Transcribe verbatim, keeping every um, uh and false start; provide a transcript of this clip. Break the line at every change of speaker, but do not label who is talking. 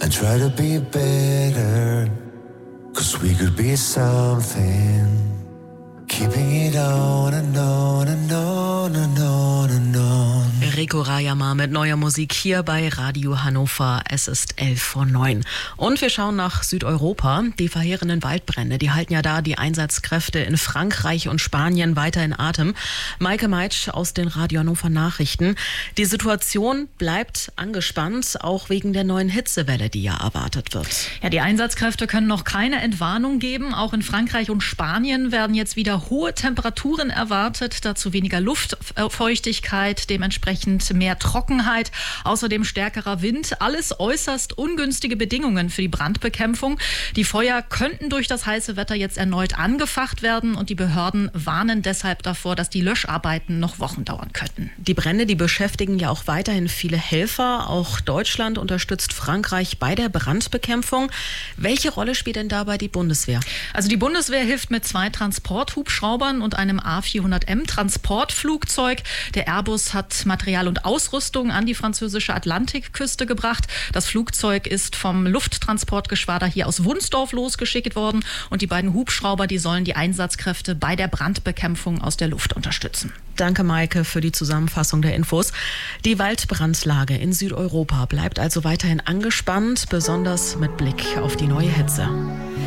I try to be better, 'cause we could be something. Keeping it on and on and on and on and on.
Rico Rajama mit neuer Musik hier bei Radio Hannover. Es ist elf vor neun. Und wir schauen nach Südeuropa. Die verheerenden Waldbrände, die halten ja da die Einsatzkräfte in Frankreich und Spanien weiter in Atem. Maike Meitsch aus den Radio Hannover Nachrichten. Die Situation bleibt angespannt, auch wegen der neuen Hitzewelle, die ja erwartet wird.
Ja, die Einsatzkräfte können noch keine Entwarnung geben. Auch in Frankreich und Spanien werden jetzt wieder hohe Temperaturen erwartet, dazu weniger Luftfeuchtigkeit, dementsprechend mehr Trockenheit, außerdem stärkerer Wind. Alles äußerst ungünstige Bedingungen für die Brandbekämpfung. Die Feuer könnten durch das heiße Wetter jetzt erneut angefacht werden und die Behörden warnen deshalb davor, dass die Löscharbeiten noch Wochen dauern könnten.
Die Brände, die beschäftigen ja auch weiterhin viele Helfer. Auch Deutschland unterstützt Frankreich bei der Brandbekämpfung. Welche Rolle spielt denn dabei die Bundeswehr?
Also die Bundeswehr hilft mit zwei Transporthubschraubern und einem A vierhundert M Transportflugzeug. Der Airbus hat Material und Ausrüstung an die französische Atlantikküste gebracht. Das Flugzeug ist vom Lufttransportgeschwader hier aus Wunsdorf losgeschickt worden und die beiden Hubschrauber, die sollen die Einsatzkräfte bei der Brandbekämpfung aus der Luft unterstützen.
Danke, Maike, für die Zusammenfassung der Infos. Die Waldbrandlage in Südeuropa bleibt also weiterhin angespannt, besonders mit Blick auf die neue Hitze.